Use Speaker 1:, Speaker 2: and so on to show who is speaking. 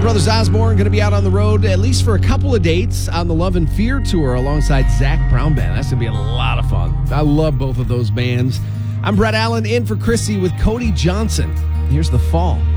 Speaker 1: Brothers Osborne going to be out on the road at least for a couple of dates on the Love and Fear tour alongside Zach Brown Band. That's going to be a lot of fun. I love both of those bands. I'm Brett Allen in for Chrissy with Cody Johnson. Here's The Fall.